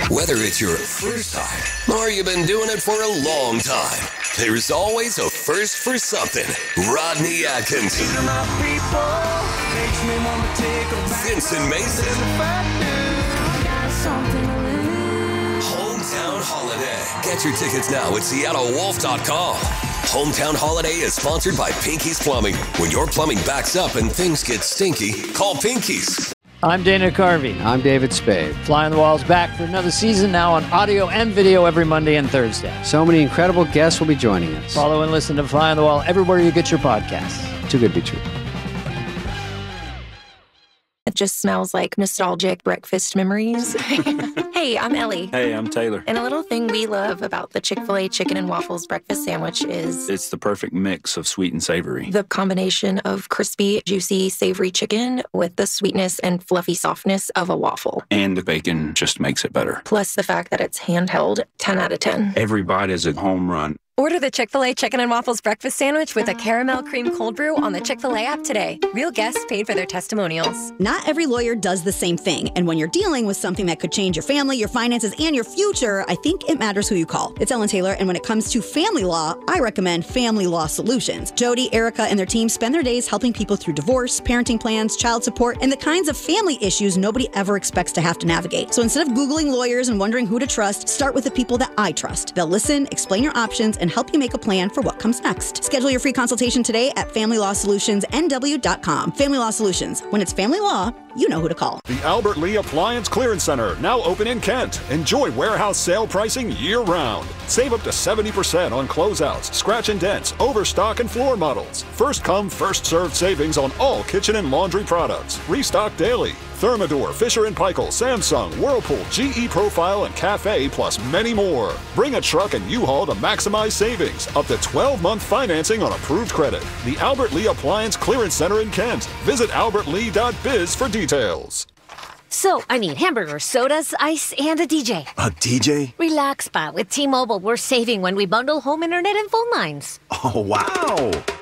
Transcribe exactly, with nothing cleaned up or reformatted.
Whether it's your first time or you've been doing it for a long time, there's always a first for something. Rodney Atkins, Vincent Mason, Hometown Holiday. Get your tickets now at Seattle Wolf dot com. Hometown Holiday is sponsored by Pinky's Plumbing. When your plumbing backs up and things get stinky, call Pinky's. I'm Dana Carvey. I'm David Spade. Fly on the Wall's back for another season, now on audio and video every Monday and Thursday. So many incredible guests will be joining us. Follow and listen to Fly on the Wall everywhere you get your podcasts. Too good to be true. It just smells like nostalgic breakfast memories. Hey, I'm Ellie. Hey, I'm Taylor. And a little thing we love about the Chick-fil-A Chicken and Waffles breakfast sandwich is... It's the perfect mix of sweet and savory. The combination of crispy, juicy, savory chicken with the sweetness and fluffy softness of a waffle. And the bacon just makes it better. Plus the fact that it's handheld, ten out of ten. Every bite is a home run. Order the Chick-fil-A Chicken and Waffles breakfast sandwich with a caramel cream cold brew on the Chick-fil-A app today. Real guests paid for their testimonials. Not every lawyer does the same thing. And when you're dealing with something that could change your family, your finances, and your future, I think it matters who you call. It's Ellen Taylor, and when it comes to family law, I recommend Family Law Solutions. Jody, Erica, and their team spend their days helping people through divorce, parenting plans, child support, and the kinds of family issues nobody ever expects to have to navigate. So instead of Googling lawyers and wondering who to trust, start with the people that I trust. They'll listen, explain your options, and help you make a plan for what comes next. Schedule your free consultation today at family law solutions n w dot com. Family Law Solutions. When it's family law, you know who to call. The Albert Lee Appliance Clearance Center, now open in Kent. Enjoy warehouse sale pricing year-round. Save up to seventy percent on closeouts, scratch and dents, overstock, and floor models. First come, first served savings on all kitchen and laundry products. Restock daily. Thermador, Fisher and Paykel, Samsung, Whirlpool, G E Profile, and Cafe, plus many more. Bring a truck and U-Haul to maximize savings. Up to twelve month financing on approved credit. The Albert Lee Appliance Clearance Center in Kent. Visit albert lee dot biz for details. So, I need hamburgers, sodas, ice, and a D J. A D J? Relax, Pa. With T-Mobile, we're saving when we bundle home internet and phone lines. Oh, wow.